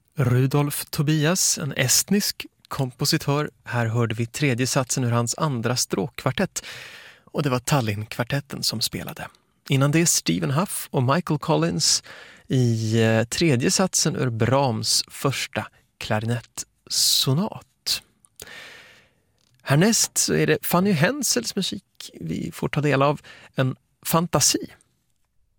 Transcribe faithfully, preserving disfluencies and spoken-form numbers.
Rudolf Tobias, en estnisk kompositör. Här hörde vi tredje satsen ur hans andra stråkkvartett. Och det var Tallinn-kvartetten som spelade. Innan det Stephen Huff och Michael Collins i tredje satsen ur Brahms första klarinettsonat. Härnäst så är det Fanny Hensels musik vi får ta del av. En fantasi